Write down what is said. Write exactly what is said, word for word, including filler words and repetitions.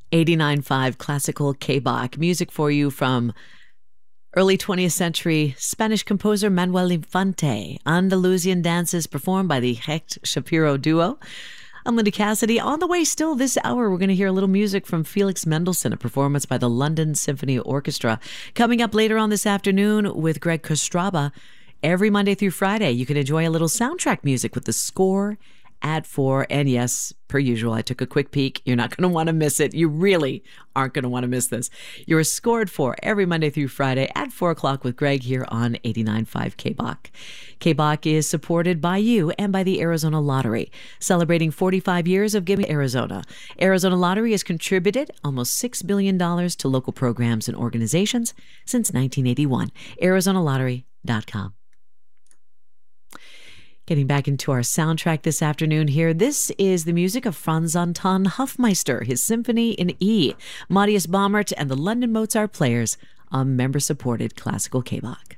eighty-nine point five Classical K-Bach. Music for you from early twentieth century Spanish composer Manuel Infante. Andalusian dances performed by the Hecht Shapiro duo. I'm Linda Cassidy. On the way still this hour, we're going to hear a little music from Felix Mendelssohn, a performance by the London Symphony Orchestra. Coming up later on this afternoon with Greg Kostraba. Every Monday through Friday, you can enjoy a little soundtrack music with the score at four. And yes, per usual, I took a quick peek. You're not going to want to miss it. You really aren't going to want to miss this. You're scored for every Monday through Friday at four o'clock with Greg here on eighty-nine point five K-Bach. K-Bach is supported by you and by the Arizona Lottery, celebrating forty-five years of giving Arizona. Arizona Lottery has contributed almost six billion dollars to local programs and organizations since nineteen eighty-one. Arizona Lottery dot com. Getting back into our soundtrack this afternoon here, this is the music of Franz Anton Hofmeister, his Symphony in E. Matthias Baumert and the London Mozart Players, a member-supported classical K-Bach.